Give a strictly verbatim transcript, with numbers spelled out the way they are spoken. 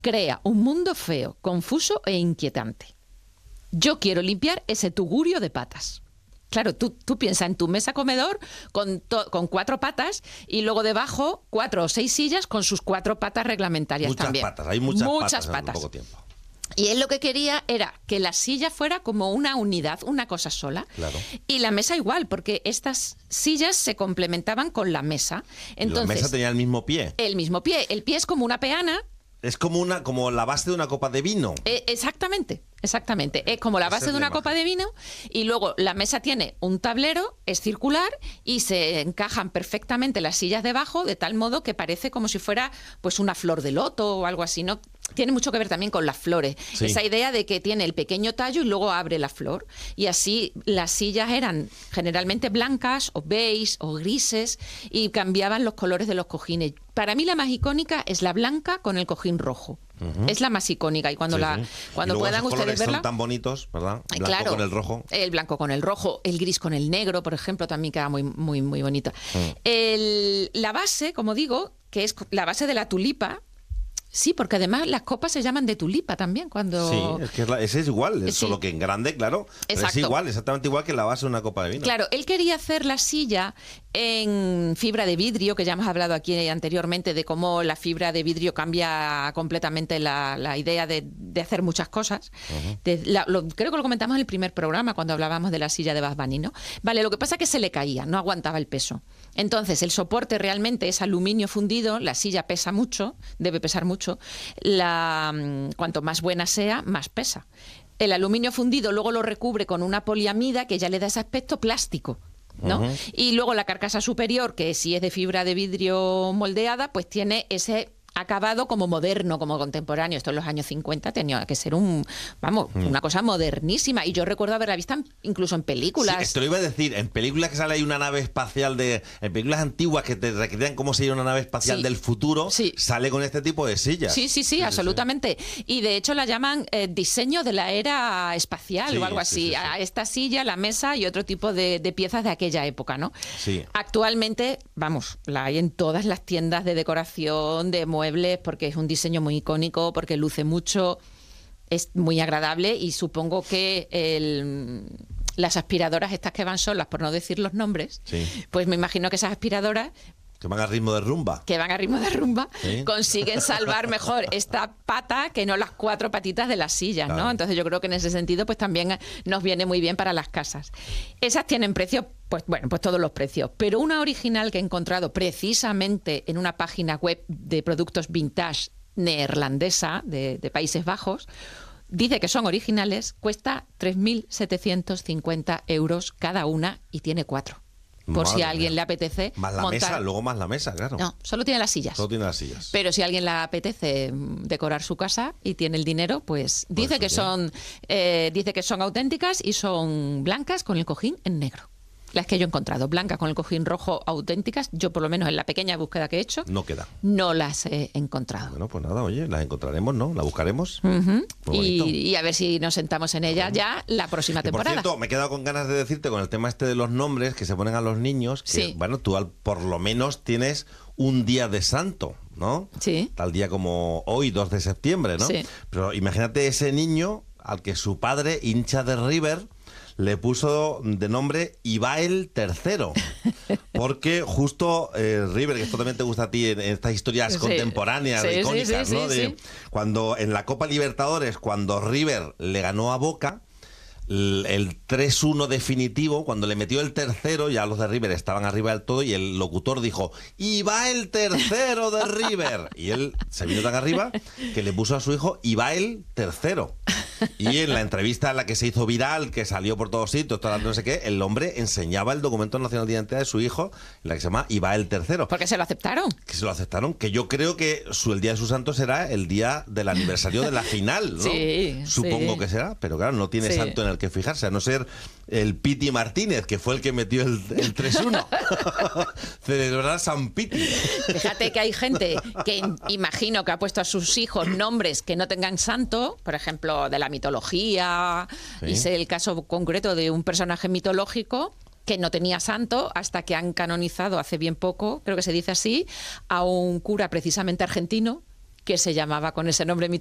crea un mundo feo, confuso e inquietante. Yo quiero limpiar ese tugurio de patas. Claro, tú, tú piensas en tu mesa comedor con, to, con cuatro patas y luego debajo cuatro o seis sillas con sus cuatro patas reglamentarias muchas también. Muchas patas, hay muchas, muchas patas, patas. en poco tiempo. Y él lo que quería era que la silla fuera como una unidad, una cosa sola. Claro. Y la mesa igual, porque estas sillas se complementaban con la mesa. Entonces, la mesa tenía el mismo pie. El mismo pie. El pie es como una peana. Es como una como la base de una copa de vino. Eh, exactamente, exactamente. Es como la base de una copa de vino y luego la mesa tiene un tablero, es circular y se encajan perfectamente las sillas debajo de tal modo que parece como si fuera pues una flor de loto o algo así, ¿no? Tiene mucho que ver también con las flores. Sí. Esa idea de que tiene el pequeño tallo y luego abre la flor. Y así las sillas eran generalmente blancas o beige o grises y cambiaban los colores de los cojines. Para mí la más icónica es la blanca con el cojín rojo. Uh-huh. Es la más icónica y cuando sí, la sí. cuando y luego puedan esos ustedes verla son tan bonitos, ¿verdad? Blanco claro, con el rojo. El blanco con el rojo, el gris con el negro, por ejemplo, también queda muy muy muy bonito. Uh-huh. El, la base, como digo, que es la base de la tulipa. Sí, porque además las copas se llaman de tulipa también cuando... Sí, es que es la, ese es igual, es sí. Solo que en grande, claro. Pero es igual, exactamente igual que la base de una copa de vino. Claro, él quería hacer la silla en fibra de vidrio, que ya hemos hablado aquí anteriormente de cómo la fibra de vidrio cambia completamente la, la idea de, de hacer muchas cosas. Uh-huh. De, la, lo, creo que lo comentamos en el primer programa cuando hablábamos de la silla de Bugs Bunny, ¿no? Vale, lo que pasa es que se le caía, no aguantaba el peso. Entonces, el soporte realmente es aluminio fundido, la silla pesa mucho, debe pesar mucho. La, cuanto más buena sea, más pesa. El aluminio fundido luego lo recubre con una poliamida que ya le da ese aspecto plástico, ¿no? Uh-huh. Y luego la carcasa superior, que si es de fibra de vidrio moldeada, pues tiene ese acabado como moderno, como contemporáneo. Esto en los años cincuenta tenía que ser un, vamos, mm. una cosa modernísima. Y yo recuerdo haberla visto en, incluso en películas. Sí, esto lo iba a decir, en películas que sale ahí una nave espacial de, en películas antiguas que te recrean cómo sería una nave espacial sí. del futuro, sí. sale con este tipo de sillas. Sí, sí, sí, sí absolutamente. Sí. Y de hecho la llaman eh, diseño de la era espacial sí, o algo así. Sí, sí, sí. A esta silla, la mesa y otro tipo de, de piezas de aquella época, ¿no? Sí. Actualmente, vamos, la hay en todas las tiendas de decoración, de muebles, porque es un diseño muy icónico, porque luce mucho, es muy agradable y supongo que el, las aspiradoras estas que van solas, por no decir los nombres, sí. pues me imagino que esas aspiradoras que van a ritmo de rumba. Que van a ritmo de rumba, ¿sí? Consiguen salvar mejor esta pata que no las cuatro patitas de las sillas, claro. ¿no? Entonces yo creo que en ese sentido pues también nos viene muy bien para las casas. Esas tienen precios, pues bueno, pues todos los precios. Pero una original que he encontrado precisamente en una página web de productos vintage neerlandesa de, de Países Bajos, dice que son originales, cuesta tres mil setecientos cincuenta euros cada una y tiene cuatro. Por Madre si a alguien mía. le apetece más la montar... mesa, luego más la mesa, claro. No, solo tiene las sillas. Solo tiene las sillas. Pero si a alguien le apetece decorar su casa y tiene el dinero, pues dice que son eh, dice que son auténticas y son blancas con el cojín en negro. Las que yo he encontrado, blancas con el cojín rojo auténticas, yo por lo menos en la pequeña búsqueda que he hecho, no queda. No las he encontrado. Bueno, pues nada, oye, las encontraremos, ¿no? Las buscaremos. Uh-huh. Y, y a ver si nos sentamos en ellas ya la próxima temporada. Por cierto, me he quedado con ganas de decirte con el tema este de los nombres que se ponen a los niños, que sí. bueno, tú al, por lo menos tienes un día de santo, ¿no? Sí. Tal día como hoy, dos de septiembre, ¿no? Sí. Pero imagínate ese niño al que su padre, hincha de River, le puso de nombre Ibael tercero, porque justo eh, River, que esto también te gusta a ti en, en estas historias sí. contemporáneas, sí, icónicas, sí, sí, ¿no? Sí, de, sí. Cuando en la Copa Libertadores, cuando River le ganó a Boca, el, el tres uno definitivo, cuando le metió el tercero, ya los de River estaban arriba del todo y el locutor dijo, Ibael tercero de River. Y él se vino tan arriba que le puso a su hijo Ibael tercero. Y en la entrevista en la que se hizo viral, que salió por todos sitios, todo, no sé qué, el hombre enseñaba el documento nacional de identidad de su hijo, en la que se llama Ibael tercero. ¿Por qué se lo aceptaron? Que se lo aceptaron, que yo creo que su, el día de su santo será el día del aniversario de la final, ¿no? Sí, supongo sí. que será, pero claro, no tiene sí. santo en el que fijarse, a no ser el Piti Martínez, que fue el que metió el, el tres uno. Celebrar San Piti. Fíjate que hay gente que imagino que ha puesto a sus hijos nombres que no tengan santo, por ejemplo, de la mitología, sí. y sé el caso concreto de un personaje mitológico que no tenía santo hasta que han canonizado hace bien poco, creo que se dice así, a un cura precisamente argentino, que se llamaba con ese nombre